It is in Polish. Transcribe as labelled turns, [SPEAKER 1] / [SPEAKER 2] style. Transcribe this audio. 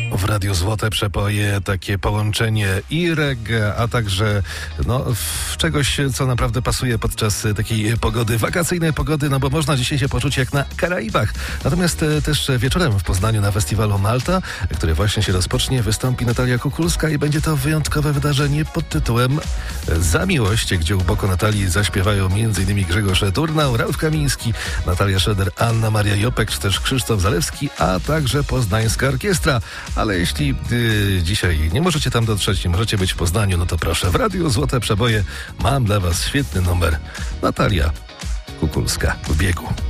[SPEAKER 1] W Radiu Złote Przeboje takie połączenie i reggae, a także czegoś, co naprawdę pasuje podczas takiej pogody, wakacyjnej pogody, no bo można dzisiaj się poczuć jak na Karaibach. Natomiast też wieczorem w Poznaniu na festiwalu Malta, który właśnie się rozpocznie, wystąpi Natalia Kukulska i będzie to wyjątkowe wydarzenie pod tytułem Za miłość, gdzie u boku Natalii zaśpiewają m.in. Grzegorz Turnał, Ralf Kamiński, Natalia Szeder, Anna Maria Jopek, czy też Krzysztof Zalewski, a także Poznańska Orkiestra. Ale jeśli dzisiaj nie możecie tam dotrzeć, nie możecie być w Poznaniu, no to proszę, w Radiu Złote Przeboje mam dla was świetny numer. Natalia Kukulska w biegu.